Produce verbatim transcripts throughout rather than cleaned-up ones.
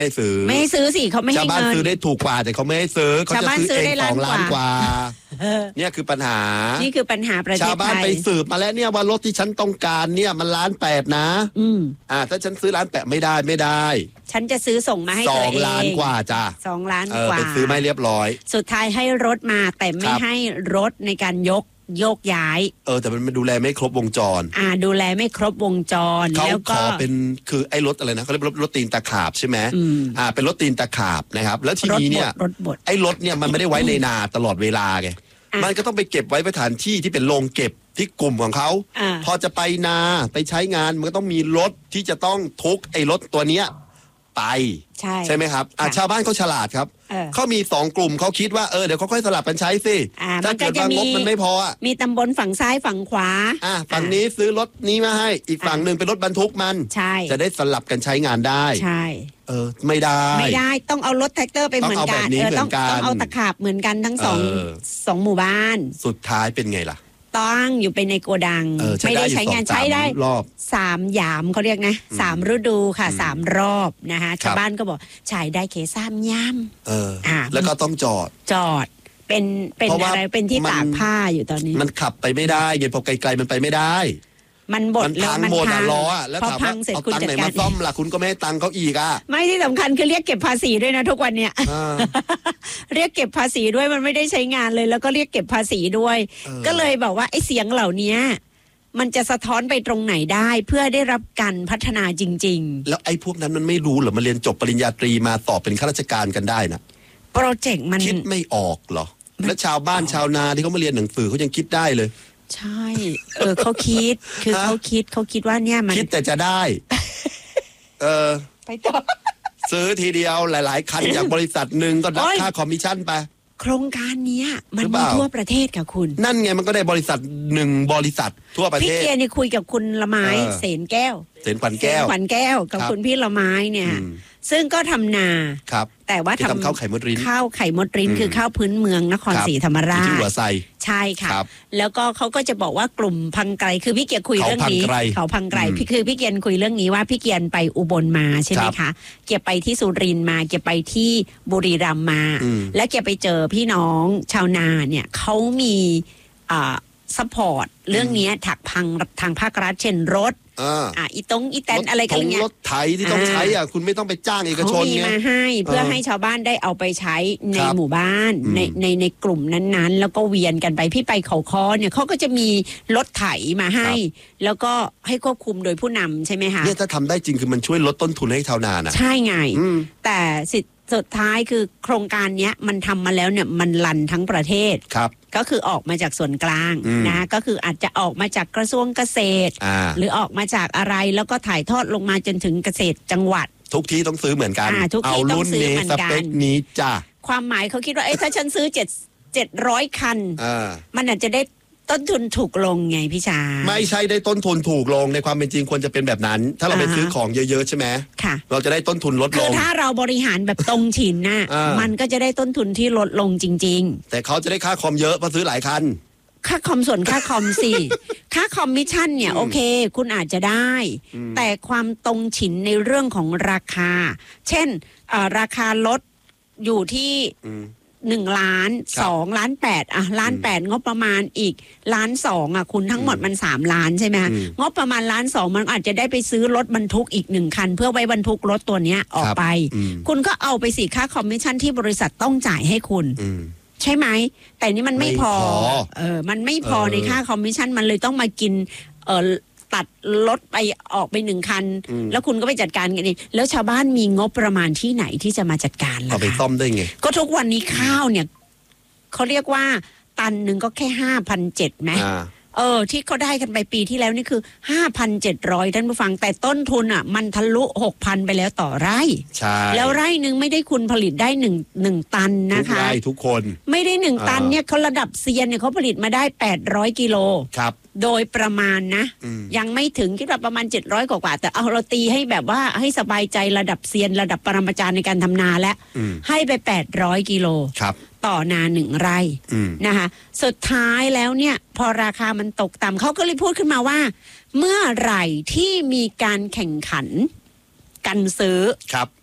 ให้ซื้อไม่ให้ซื้อสิเขาไม่ให้เงินชาวบ้านซื้อได้ถูกกว่าแต่เขาไม่ให้ซื้อเขาจะซื้อเองสองล้านกว่าเนี่ยคือปัญหานี่คือปัญหาประเทศไทยชาวบ้านไปสืบมาแล้วเนี่ยว่ารถที่ฉันต้องการเนี่ยมันล้านแปดนะอืมอ่าถ้าฉันซื้อล้านแปดไม่ได้ไม่ได้ฉันจะซื้อส่งมาให้ตัวเองสองล้านกว่าจ้ะสองล้านกว่าไปซื้อไม่เรียบร้อยสุดท้ายให้รถมาแต่ไม่ให้รถในการยกโยกย้ายเออแต่มันดูแลไม่ครบวงจรอ่าดูแลไม่ครบวงจรแล้วก็ขอเป็นคือไอ้รถอะไรนะเขาเรียกรถรถตีนตะขาบใช่ไหมอ่าเป็นรถตีนตะขาบนะครับแล้วทีนี้เนี่ยไอ้รถเนี่ยมันไม่ได้ไว้ในนาตลอดเวลาไงมันก็ต้องไปเก็บไว้สถานที่ที่เป็นโรงเก็บที่กลุ่มของเขาพอจะไปนาไปใช้งานมันก็ต้องมีรถที่จะต้องทุกไอ้รถตัวเนี้ยไปใช่ใช่ไหมครับชาวบ้านเขาฉลาดครับเขามีสองกลุ่มเขาคิดว่าเออเดี๋ยวเขาค่อยสลับกันใช้สิถ้าเกิดว่างบมันไม่พอมีตำบลฝั่งซ้ายฝั่งขวาอ่าฝั่งนี้ซื้อรถนี้มาให้อีกฝั่งหนึ่งเป็นรถบรรทุกมันใช่จะได้สลับกันใช้งานได้ใช่เออไม่ได้ไม่ได้ต้องเอารถแท็กเตอร์ไปเหมือนกันเออต้องต้องเอาตะขาบเหมือนกันทั้งสองสองหมู่บ้านสุดท้ายเป็นไงล่ะต้องอยู่ไปในโกดังไม่ได้ใช้งานใช้ได้รอบสามยามเขาเรียกนะสามฤดูค่ะสามรอบนะคะชาวบ้านก็บอกใช้ได้แค่สามยามเออแล้วก็ต้องจอดจอดเป็นเป็นอะไรเป็นที่ตากผ้าอยู่ตอนนี้มันขับไปไม่ได้ไงพอไกลๆมันไปไม่ได้มันบดแล้วมันพังล้อแล้วถามว่าเอาตังค์ไหนมาซ่อมล่ะคุณก็ไม่ให้ตังค์เขาอีกอ่ะไม่ที่สำคัญคือเรียกเก็บภาษีด้วยนะทุกวันเนี่ยเรียกเก็บภาษีด้วยมันไม่ได้ใช้งานเลยแล้วก็เรียกเก็บภาษีด้วยก็เลยบอกว่าไอ้เสียงเหล่านี้มันจะสะท้อนไปตรงไหนได้เพื่อได้รับการพัฒนาจริงๆแล้วไอ้พวกนั้นมันไม่รู้เหรอมาเรียนจบปริญญาตรีมาสอบเป็นข้าราชการกันได้นะโปรเจกต์มันคิดไม่ออกเหรอแล้วชาวบ้านชาวนาที่เขามาเรียนหนังสือเขายังคิดได้เลยใช่เออเขาคิดคือเขาคิดเขาคิดว่าเนี่ยมันคิดแต่จะได้เออไปต่อซื้อทีเดียวหลายๆคันจากบริษัทหนึ่งก็รับค่าคอมมิชชั่นไปโครงการนี้มันมีทั่วประเทศค่ะคุณนั่นไงมันก็ได้บริษัทหนึ่งบริษัททั่วประเทศพี่เกียร์นี่คุยกับคุณละไม้เสนแก้วเสนขวัญแก้วขวัญแก้วกับคุณพี่ละไม้เนี่ยซึ่งก็ทำนาครับแต่ว่าทำข้าวไข่มดริ้นข้าวไข่มดริ้นคือข้าวพื้นเมืองนครศรีธรรมราชที่หัวไซใช่ค่ะแล้วก็เขาก็จะบอกว่ากลุ่มพังไกรคือพี่เกียร์คุยเรื่องนี้เขาพังไกรพี่คือพี่เกียร์คุยเรื่องนี้ว่าพี่เกียร์ไปอุบลมาใช่ไหมคะเกียร์ไปที่สุรินทร์มาเกียร์ไปที่บุรีรัมย์มาและเกียร์ไปเจอพี่น้องชาวนาเนี่ยเขามีอ่าซัพพอร์ตเรื่องนี้ถักพังทางภาครัฐเช่นรถอ่าอีตงอีแตนอะไรกันเงี้ยรถไถที่ต้องใช้อ่ะคุณไม่ต้องไปจ้างเอกชนเนี่ยเขามีมาให้เพื่อให้ชาวบ้านได้เอาไปใช้ในหมู่บ้านในในในกลุ่มนั้นๆแล้วก็เวียนกันไปพี่ไปเขาค้อเนี่ยเขาก็จะมีรถไถมาให้แล้วก็ให้ควบคุมโดยผู้นำใช่ไหมคะเนี่ยถ้าทำได้จริงคือมันช่วยลดต้นทุนให้ชาวนานะใช่ไงแต่สิสุดท้ายคือโครงการนี้มันทำมาแล้วเนี่ยมันลันทั้งประเทศครับก็คือออกมาจากส่วนกลางนะก็คืออาจจะออกมาจากกระทรวงเกษตรหรือออกมาจากอะไรแล้วก็ถ่ายทอดลงมาจนถึงเกษตรจังหวัดทุกที่ต้องซื้อเหมือนกันเอารุ่นนี้สเปคนี้จ้ะความหมายเขาคิดว่าเอ้ถ้าฉันซื้อเจ็ดเจ็ดร้อยคันมันอาจจะได้ต้นทุนถูกลงไงพี่ชาไม่ใช่ได้ต้นทุนถูกลงในความเป็นจริงควรจะเป็นแบบนั้นถ้าเราไปซื้อของเยอะๆใช่ไหมค่ะเราจะได้ต้นทุนลดลงคือถ้าเราบริหารแบบตรงฉินน่ะมันก็จะได้ต้นทุนที่ลดลงจริงๆแต่เขาจะได้ค่าคอมเยอะเพราะซื้อหลายคันค่าคอมส่วนค่าคอมสิค่าคอมมิชชั่นเนี่ยโอเคคุณอาจจะได้แต่ความตรงฉินในเรื่องของราคาเช่นราคารถอยู่ที่หนึ่งล้านสองล้านแปดอ่ะล้านแปดงบประมาณอีกล้านสองอ่ะคุณทั้งหมดมันสามล้านใช่ไหมงบประมาณล้านสองมันอาจจะได้ไปซื้อรถบรรทุกอีกหนึ่งคันเพื่อไว้บรรทุกรถตัวเนี้ยออกไปคุณก็เอาไปสิค่าคอมมิชชั่นที่บริษัทต้องจ่ายให้คุณใช่ไหมแต่นี่มันไม่พอเออมันไม่พอในค่าคอมมิชชั่นมันเลยต้องมากินเออตัดรถไปออกไปหนึ่งคันแล้วคุณก็ไปจัดการกันเองแล้วชาวบ้านมีงบประมาณที่ไหนที่จะมาจัดการล่ะคะเอาไปซ่อมได้ไงก็ทุกวันนี้ข้าวเนี่ยเขาเรียกว่าตันหนึ่งก็แค่ห้าพันเจ็ดไหมเออที่เขาได้กันไปปีที่แล้วนี่คือห้าพันเจ็ดร้อยท่านผู้ฟังแต่ต้นทุนอ่ะมันทะลุหกพันไปแล้วต่อไร่ใช่แล้วไร่หนึ่งไม่ได้คุณผลิตได้หนึ่งหนึ่งตันนะคะทุกไร่ทุกคนไม่ได้หนึ่งตันเนี่ยเขาระดับเซียนเนี่ยเขาผลิตมาได้แปดร้อยกิโลครับโดยประมาณนะยังไม่ถึงคิดว่าประมาณเจ็ดร้อยกว่าแต่เอาเราตีให้แบบว่าให้สบายใจระดับเซียนระดับปรมาจารย์ในการทำนาแล้วให้ไปแปดร้อยกิโลครับต่อนาหนึ่งไร่นะคะสุดท้ายแล้วเนี่ยพอราคามันตกต่ำเขาก็เลยพูดขึ้นมาว่าเมื่อไหร่ที่มีการแข่งขันกันซื้อครับ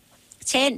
เช่น